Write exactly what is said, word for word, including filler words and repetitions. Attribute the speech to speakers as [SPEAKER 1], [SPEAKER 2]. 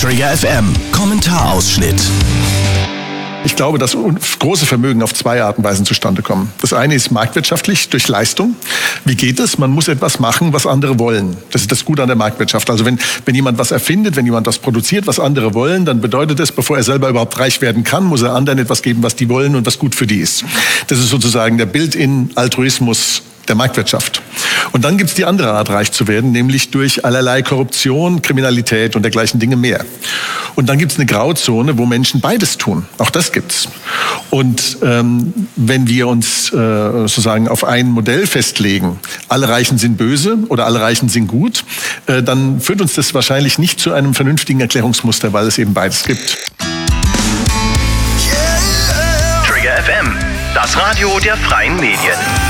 [SPEAKER 1] Trigger F M Kommentarausschnitt.
[SPEAKER 2] Ich glaube, dass große Vermögen auf zwei Arten und Weisen zustande kommen. Das eine ist marktwirtschaftlich durch Leistung. Wie geht es? Man muss etwas machen, was andere wollen. Das ist das Gute an der Marktwirtschaft. Also wenn, wenn jemand was erfindet, wenn jemand was produziert, was andere wollen, dann bedeutet es, bevor er selber überhaupt reich werden kann, muss er anderen etwas geben, was die wollen und was gut für die ist. Das ist sozusagen der Built-in-Altruismus der Marktwirtschaft. Und dann gibt es die andere Art, reich zu werden, nämlich durch allerlei Korruption, Kriminalität und dergleichen Dinge mehr. Und dann gibt es eine Grauzone, wo Menschen beides tun. Auch das gibt's. Und ähm, wenn wir uns äh, sozusagen auf ein Modell festlegen, alle Reichen sind böse oder alle Reichen sind gut, äh, dann führt uns das wahrscheinlich nicht zu einem vernünftigen Erklärungsmuster, weil es eben beides gibt.
[SPEAKER 1] Trigger F M, das Radio der freien Medien.